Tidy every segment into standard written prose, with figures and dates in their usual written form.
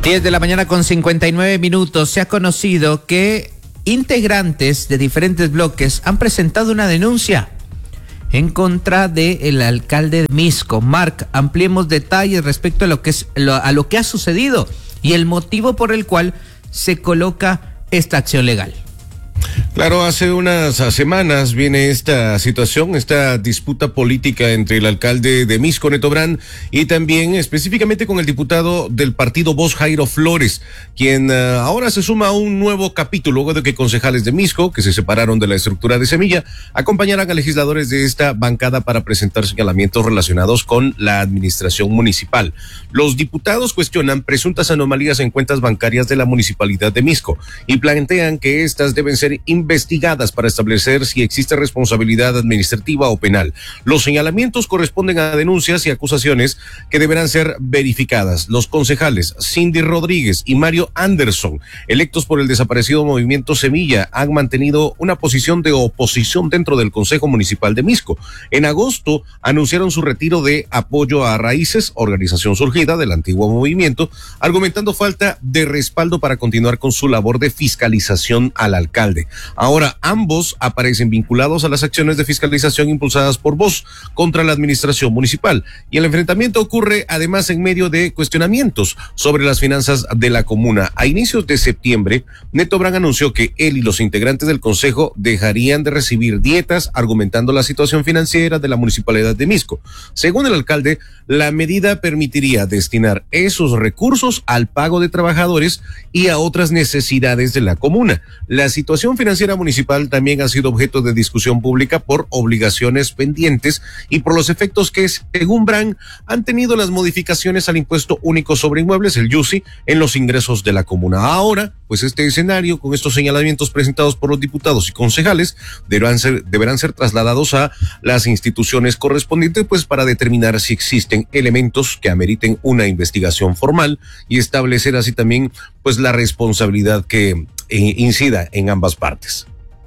10 de la mañana con 59 minutos. Se ha conocido que integrantes de diferentes bloques han presentado una denuncia en contra del alcalde de Misco. Marc, ampliemos detalles respecto a lo que ha sucedido y el motivo por el cual se coloca esta acción legal. Claro, hace unas semanas viene esta situación, esta disputa política entre el alcalde de Misco, Neto Brand, y también específicamente con el diputado del partido Voz, Jairo Flores, quien ahora se suma a un nuevo capítulo, luego de que concejales de Misco, que se separaron de la estructura de Semilla, acompañaran a legisladores de esta bancada para presentar señalamientos relacionados con la administración municipal. Los diputados cuestionan presuntas anomalías en cuentas bancarias de la municipalidad de Misco y plantean que estas deben ser investigadas para establecer si existe responsabilidad administrativa o penal. Los señalamientos corresponden a denuncias y acusaciones que deberán ser verificadas. Los concejales Cindy Rodríguez y Mario Anderson, electos por el desaparecido Movimiento Semilla, han mantenido una posición de oposición dentro del Consejo Municipal de Misco. En agosto anunciaron su retiro de Apoyo a Raíces, organización surgida del antiguo movimiento, argumentando falta de respaldo para continuar con su labor de fiscalización al alcalde. Ahora ambos aparecen vinculados a las acciones de fiscalización impulsadas por Voz contra la administración municipal, y el enfrentamiento ocurre además en medio de cuestionamientos sobre las finanzas de la comuna. A inicios de septiembre, Neto Brand anunció que él y los integrantes del consejo dejarían de recibir dietas, argumentando la situación financiera de la municipalidad de Misco. Según el alcalde, la medida permitiría destinar esos recursos al pago de trabajadores y a otras necesidades de la comuna. La situación financiera municipal también ha sido objeto de discusión pública por obligaciones pendientes y por los efectos que, según Brand, han tenido las modificaciones al impuesto único sobre inmuebles, el IUSI, en los ingresos de la comuna. Ahora, pues este escenario, con estos señalamientos presentados por los diputados y concejales, deberán ser trasladados a las instituciones correspondientes, pues para determinar si existen elementos que ameriten una investigación formal y establecer así también pues la responsabilidad que incida en ambas partes.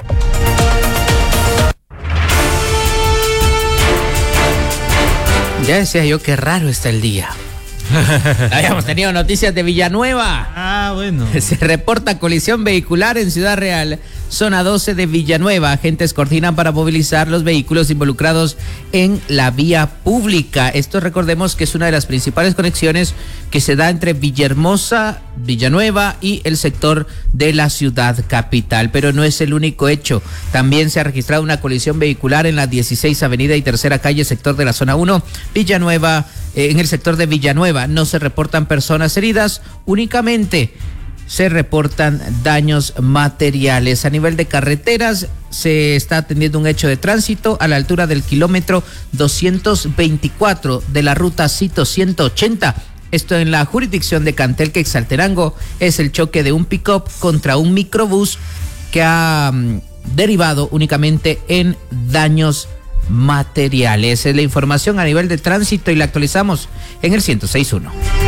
Ya decía yo, qué raro está el día. Habíamos tenido noticias de Villanueva. Bueno. Se reporta colisión vehicular en Ciudad Real, zona 12 de Villanueva. Agentes coordinan para movilizar los vehículos involucrados en la vía pública. Esto, recordemos, que es una de las principales conexiones que se da entre Villahermosa, Villanueva y el sector de la ciudad capital. Pero no es el único hecho. También se ha registrado una colisión vehicular en la 16 Avenida y Tercera Calle, sector de la zona 1, Villanueva. En el sector de Villanueva no se reportan personas heridas, únicamente se reportan daños materiales. A nivel de carreteras, se está atendiendo un hecho de tránsito a la altura del kilómetro 224 de la ruta Cito 180. Esto en la jurisdicción de Cantel, Quetzaltenango. Es el choque de un pick-up contra un microbús que ha derivado únicamente en daños materiales. Es la información a nivel de tránsito y la actualizamos en el 106.1.